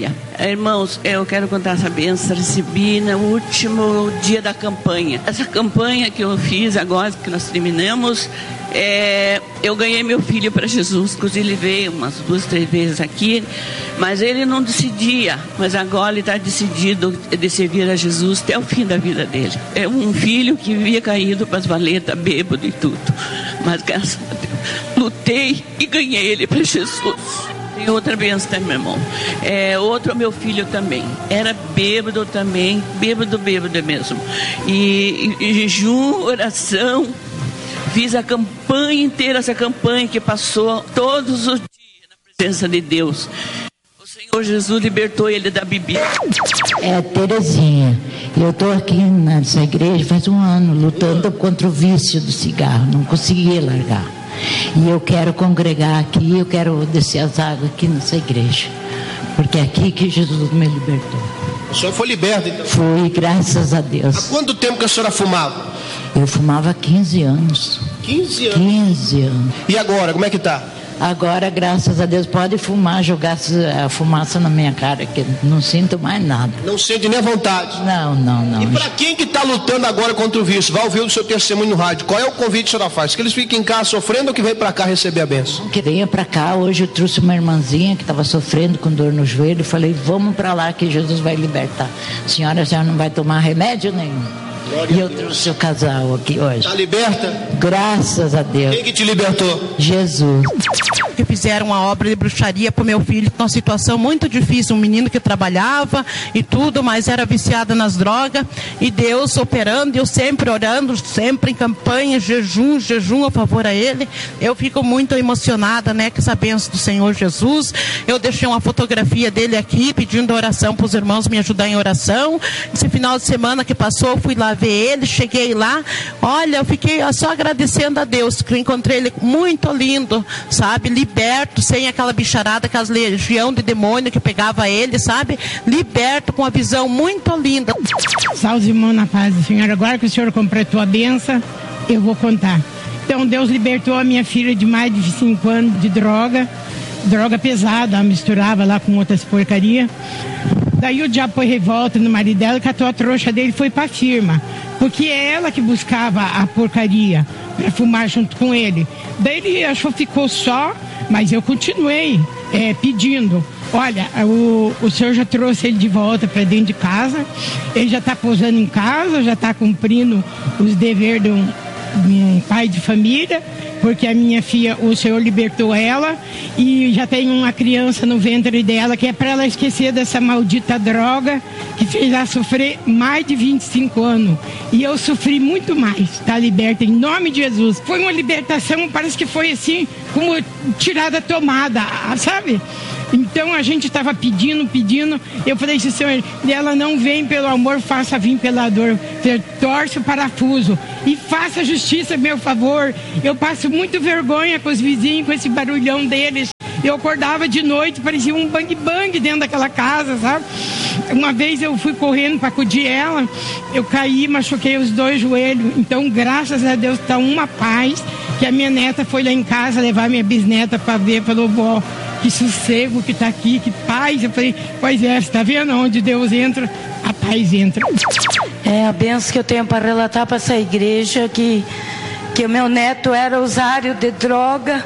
Célia. Irmãos, eu quero contar essa bênção, recebi no último dia da campanha. Essa campanha que eu fiz agora, que nós terminamos, eu ganhei meu filho para Jesus. Inclusive ele veio umas 2, 3 vezes aqui, mas ele não decidia, mas agora ele está decidido de servir a Jesus até o fim da vida dele. É um filho que vivia caído para as valetas, bêbado e tudo, mas graças a Deus lutei e ganhei ele para Jesus. Tem outra bênção também, meu irmão. Outro meu filho também. Era bêbado também, bêbado mesmo. E jejum, oração. Fiz a campanha inteira, essa campanha que passou todos os dias na presença de Deus. O Senhor Jesus libertou ele da bebida. Terezinha, eu estou aqui nessa igreja faz 1 ano lutando contra o vício do cigarro. Não conseguia largar. E eu quero congregar aqui, eu quero descer as águas aqui nessa igreja. Porque é aqui que Jesus me libertou. A senhora foi liberta, então? Fui, graças a Deus. Há quanto tempo que a senhora fumava? Eu fumava há 15 anos. 15 anos? 15 anos. E agora, como é que tá? Agora, graças a Deus, pode fumar, jogar a fumaça na minha cara, que não sinto mais nada. Não sente nem a vontade? Não. E para quem que está lutando agora contra o vício, vai ouvir o seu testemunho no rádio, qual é o convite que a senhora faz? Que eles fiquem em casa sofrendo ou que vem para cá receber a bênção? Que venha para cá. Hoje eu trouxe uma irmãzinha que estava sofrendo com dor no joelho, falei, vamos para lá que Jesus vai libertar. A senhora já não vai tomar remédio nenhum. E eu trouxe o casal aqui hoje. Está liberta? Graças a Deus. Quem que te libertou? Jesus. Que fizeram uma obra de bruxaria para o meu filho, numa situação muito difícil, um menino que trabalhava e tudo, mas era viciado nas drogas, e Deus operando, eu sempre orando, sempre em campanha, jejum a favor a ele. Eu fico muito emocionada, né, com essa bênção do Senhor Jesus. Eu deixei uma fotografia dele aqui, pedindo oração para os irmãos me ajudar em oração. Esse final de semana que passou, eu fui lá ver ele, cheguei lá, olha, eu fiquei só agradecendo a Deus, que eu encontrei ele muito lindo, sabe, liberto, sem aquela bicharada, aquela legião de demônio que pegava ele, sabe, liberto, com uma visão muito linda. Salve, irmão, na paz do Senhor. Agora que o Senhor completou a bênção, eu vou contar. Então, Deus libertou a minha filha de mais de 5 anos de droga pesada, ela misturava lá com outras porcarias. Daí o diabo foi revolta no marido dela, catou a trouxa dele e foi para a firma, porque é ela que buscava a porcaria para fumar junto com ele. Daí ele achou que ficou só, mas eu continuei pedindo. Olha, o senhor já trouxe ele de volta para dentro de casa, ele já está pousando em casa, já está cumprindo os deveres de um pai de família, porque a minha filha, o Senhor libertou ela e já tem uma criança no ventre dela, que é para ela esquecer dessa maldita droga que fez ela sofrer mais de 25 anos. E eu sofri muito mais. Está liberta em nome de Jesus. Foi uma libertação, parece que foi assim, como tirada tomada, sabe? Então a gente estava pedindo, eu falei assim, Senhor, ela não vem pelo amor, faça vir pela dor. Torce o parafuso e faça justiça, meu favor. Eu passo muito vergonha com os vizinhos, com esse barulhão deles. Eu acordava de noite, parecia um bang-bang dentro daquela casa, sabe? Uma vez eu fui correndo para acudir ela, eu caí, machuquei os 2 joelhos. Então, graças a Deus, está uma paz, que a minha neta foi lá em casa levar minha bisneta para ver, falou, vó, que sossego que está aqui, que paz. Eu falei, pois é, você está vendo onde Deus entra, a paz entra. A benção que eu tenho para relatar para essa igreja, que o meu neto era usuário de droga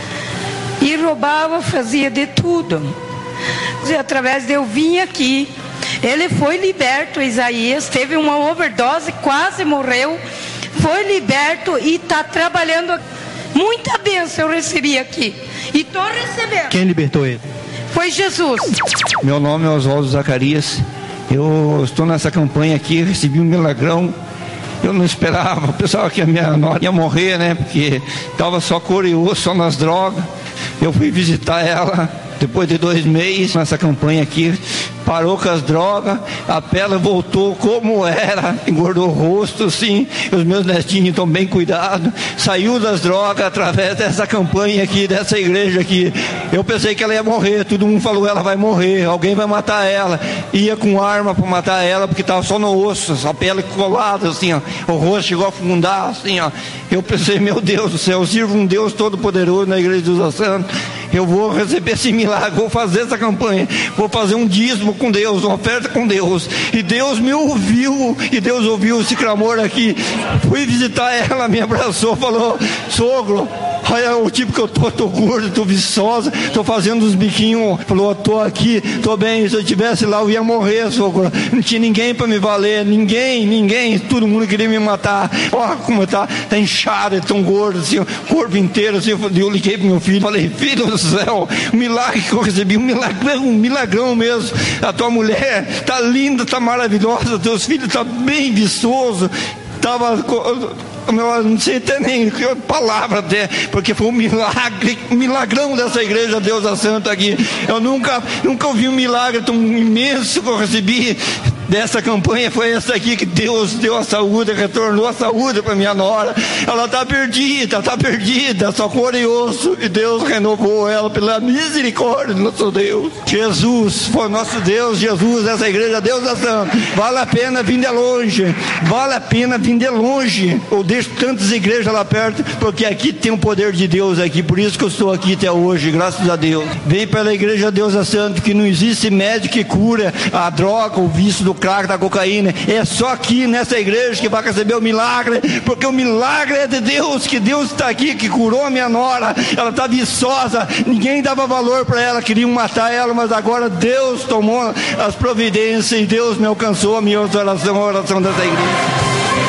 e roubava, fazia de tudo. E através de eu vim aqui, ele foi liberto. Isaías teve uma overdose, quase morreu, foi liberto e está trabalhando. Muita bênção eu recebi aqui e estou recebendo. Quem libertou ele? Foi Jesus. Meu nome é Oswaldo Zacarias. Eu estou nessa campanha aqui, recebi um milagrão. Eu não esperava, o pessoal que a minha nora ia morrer, né? Porque estava só curioso, só nas drogas. Eu fui visitar ela depois de 2 meses nessa campanha aqui. Parou com as drogas, a pele voltou como era, engordou o rosto, sim. Os meus netinhos estão bem cuidados. Saiu das drogas através dessa campanha aqui, dessa igreja aqui. Eu pensei que ela ia morrer, todo mundo falou, ela vai morrer, alguém vai matar ela. Ia com arma para matar ela, porque estava só no osso, a pele colada, assim, ó. O rosto chegou a afundar, assim, ó. Eu pensei, meu Deus do céu, eu sirvo um Deus todo poderoso na igreja dos Santos. eu vou receber esse milagre, vou fazer essa campanha, vou fazer um dízimo com Deus, uma oferta com Deus. E Deus me ouviu, e Deus ouviu esse clamor aqui. Fui visitar ela, me abraçou, falou: sogro, olha o tipo que eu tô gordo, tô viçosa, tô fazendo uns biquinhos. Falou: tô aqui, tô bem. Se eu estivesse lá eu ia morrer, sogro. Não tinha ninguém para me valer, ninguém, todo mundo queria me matar. Olha como tá inchado, é tão gordo, assim, o corpo inteiro, assim. Eu liguei pro meu filho, falei: filho do céu, o milagre que eu recebi, um milagrão mesmo. A tua mulher tá linda, tá maravilhosa, teus filhos tá bem viçoso, não sei até nem palavra até, porque foi um milagrão dessa igreja Deus da Santa aqui. Eu nunca ouvi um milagre tão imenso que eu recebi dessa campanha. Foi essa aqui que Deus deu a saúde, retornou a saúde para minha nora. Ela está perdida, só cor e osso, e Deus renovou ela pela misericórdia do nosso Deus. Jesus foi nosso Deus, Jesus, essa igreja Deus da Santa. Vale a pena vir de longe, eu deixo tantas igrejas lá perto, porque aqui tem o poder de Deus aqui, por isso que eu estou aqui até hoje, graças a Deus. Vem pela igreja Deus da Santa, que não existe médico que cura a droga, o vício do crack, da cocaína. É só aqui nessa igreja que vai receber o milagre, porque o milagre é de Deus, que Deus está aqui, que curou a minha nora. Ela está viçosa, ninguém dava valor para ela, queriam matar ela, mas agora Deus tomou as providências e Deus me alcançou a minha oração, a oração dessa igreja.